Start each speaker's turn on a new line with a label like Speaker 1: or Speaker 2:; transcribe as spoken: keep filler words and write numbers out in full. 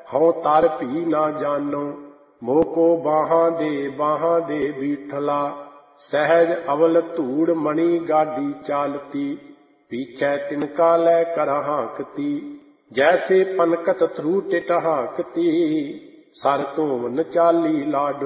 Speaker 1: ਹਉ ਤਰ ਭੀ ਨਾ ਜਾਨੋ। ਮੋਕੋ ਬਾਹਾਂ ਦੇ ਬਾਹਾਂ ਦੇ ਬੀਠਲਾ। ਸਹਿਜ ਅਵਲ ਧੂੜ ਮਣੀ ਗਾਡੀ ਚਾਲਤੀ। ਪੀਛੈ ਤਿਨਕਾ ਲੈ ਕਰ ਹਾਂਕਤੀ। ਜੈਸੇ ਪਨਕਤ ਥਰੂ ਟਿਟ ਹਾਂਕਤੀ। ਸਰ ਧੋਵਨ ਚਾਲੀ ਲਾਡੋ।